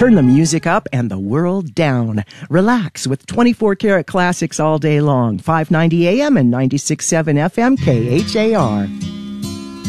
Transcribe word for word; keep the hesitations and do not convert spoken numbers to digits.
Turn the music up and the world down. Relax with twenty-four karat classics all day long. five ninety A M and ninety-six point seven F M K H A R.